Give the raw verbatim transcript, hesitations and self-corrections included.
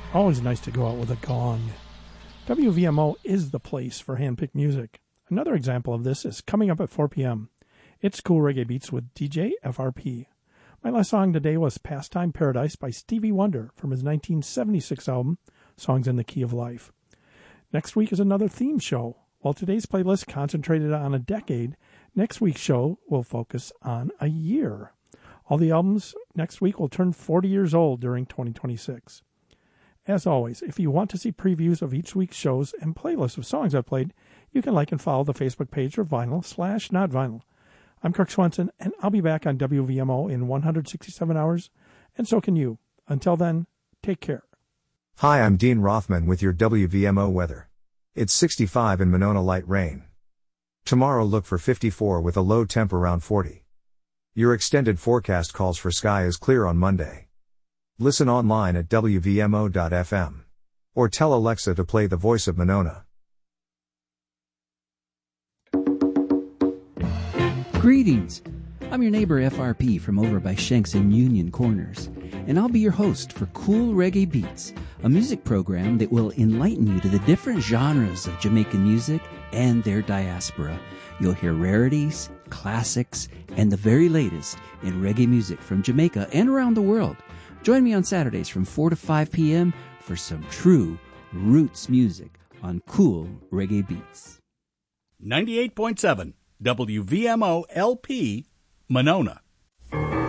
Always nice to go out with a gong. W V M O is the place for handpicked music. Another example of this is coming up at four p.m. It's Cool Reggae Beats with D J F R P. My last song today was Pastime Paradise by Stevie Wonder from his nineteen seventy-six album, Songs in the Key of Life. Next week is another theme show. While today's playlist concentrated on a decade, next week's show will focus on a year. All the albums next week will turn forty years old during twenty twenty-six. As always, if you want to see previews of each week's shows and playlists of songs I've played, you can like and follow the Facebook page for Vinyl slash Not Vinyl. I'm Kirk Swenson, and I'll be back on W V M O in one hundred sixty-seven hours, and so can you. Until then, take care. Hi, I'm Dean Rothman with your W V M O weather. It's sixty-five in Monona, light rain. Tomorrow look for fifty-four with a low temp around forty. Your extended forecast calls for sky is clear on Monday. Listen online at W V M O dot F M. Or tell Alexa to play The Voice of Monona. Greetings! I'm your neighbor F R P from over by Shanks and Union Corners, and I'll be your host for Cool Reggae Beats, a music program that will enlighten you to the different genres of Jamaican music and their diaspora. You'll hear rarities, classics, and the very latest in reggae music from Jamaica and around the world. Join me on Saturdays from four to five p.m. for some true roots music on Cool Reggae Beats. ninety-eight point seven W V M O L P, Monona.